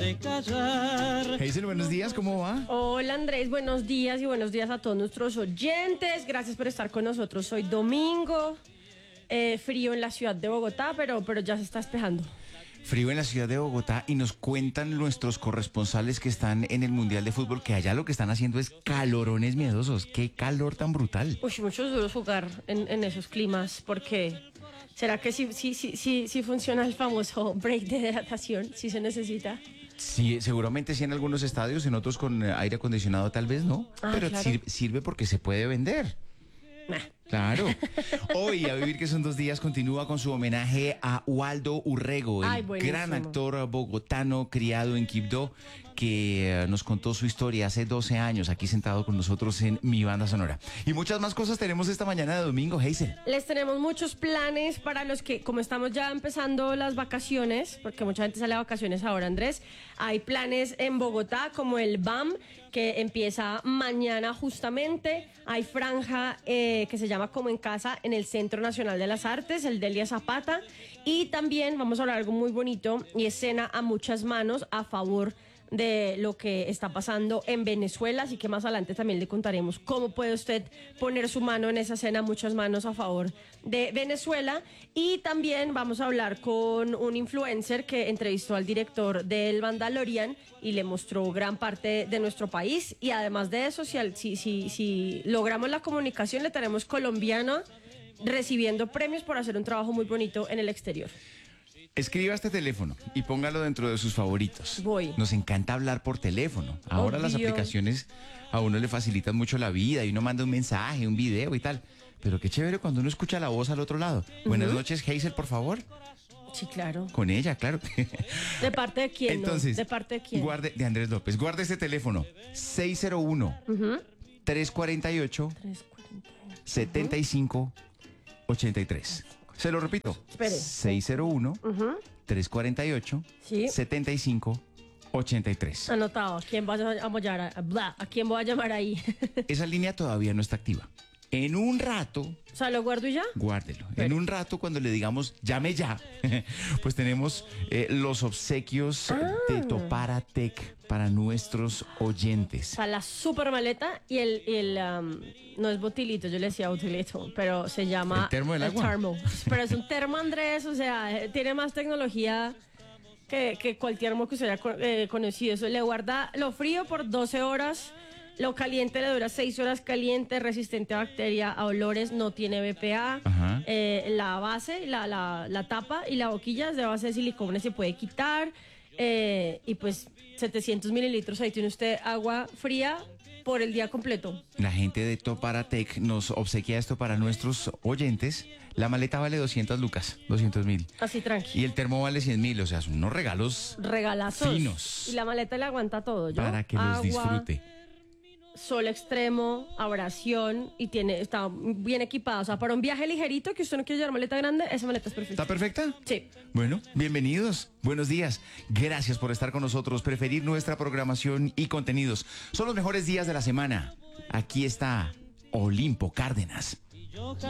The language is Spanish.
de callar. Hazel, buenos días, ¿cómo va? Hola Andrés, buenos días y buenos días a todos nuestros oyentes. Gracias por estar con nosotros hoy domingo. Frío en la ciudad de Bogotá, pero ya se está despejando. Frío en la ciudad de Bogotá y nos cuentan nuestros corresponsales que están en el Mundial de Fútbol que allá lo que están haciendo es calorones miedosos. ¡Qué calor tan brutal! Uy, muchos duros jugar en esos climas porque ¿será que sí funciona el famoso break de hidratación? ¿Sí se necesita? Sí, seguramente sí en algunos estadios, en otros con aire acondicionado tal vez no, pero claro. sirve porque se puede vender. Nah. Claro. Hoy, a Vivir que son 2 días, continúa con su homenaje a Waldo Urrego, el gran actor bogotano criado en Quibdó, que nos contó su historia hace 12 años, aquí sentado con nosotros en Mi Banda Sonora. Y muchas más cosas tenemos esta mañana de domingo, Hazel. Les tenemos muchos planes para los que, como estamos ya empezando las vacaciones, porque mucha gente sale de vacaciones ahora, Andrés, hay planes en Bogotá como el BAM, que empieza mañana justamente. Hay franja que se llama Como en Casa en el Centro Nacional de las Artes, el Delia Zapata. Y también vamos a hablar de algo muy bonito y es Cena a Muchas Manos a favor de lo que está pasando en Venezuela, así que más adelante también le contaremos cómo puede usted poner su mano en esa cena, muchas manos a favor de Venezuela. Y también vamos a hablar con un influencer que entrevistó al director del Mandalorian y le mostró gran parte de nuestro país, y además de eso, si logramos la comunicación, le tenemos colombiana recibiendo premios por hacer un trabajo muy bonito en el exterior. Escriba este teléfono y póngalo dentro de sus favoritos. Voy. Nos encanta hablar por teléfono. Ahora las aplicaciones a uno le facilitan mucho la vida y uno manda un mensaje, un video y tal. Pero qué chévere cuando uno escucha la voz al otro lado. Buenas noches, Hazel, por favor. Sí, claro. Con ella, claro. ¿De parte de quién? Entonces, ¿De parte de quién? De Andrés López. Guarde este teléfono. 601-348 7583. Se lo repito. Espere. 601-348-7583. Anotado. ¿A quién voy ¿A quién voy a llamar ahí? Esa línea todavía no está activa. En un rato... O sea, ¿lo guardo y ya? Guárdelo. En un rato, cuando le digamos llame ya, pues tenemos los obsequios de Toparatec para nuestros oyentes. O sea, la super maleta y el no es botilito, yo le decía botilito, pero se llama... ¿El termo del agua? Termo. Pero es un termo, Andrés, o sea, tiene más tecnología que cualquier termo que usted haya conocido. Eso le guarda lo frío por 12 horas... Lo caliente le dura 6 horas caliente, resistente a bacteria, a olores, no tiene BPA. La base, la tapa y la boquilla es de base de silicona, se puede quitar. Y pues 700 mililitros, ahí tiene usted agua fría por el día completo. La gente de Toparatec nos obsequia esto para nuestros oyentes. La maleta vale 200 lucas, 200.000. Así tranqui. Y el termo vale 100.000, o sea, son unos regalazos finos. Y la maleta le aguanta todo, ¿yo? Para que los disfrute. Sol extremo, abrasión y está bien equipada. O sea, para un viaje ligerito que usted no quiere llevar maleta grande, esa maleta es perfecta. ¿Está perfecta? Sí. Bueno, bienvenidos. Buenos días. Gracias por estar con nosotros, preferir nuestra programación y contenidos. Son los mejores días de la semana. Aquí está Olimpo Cárdenas.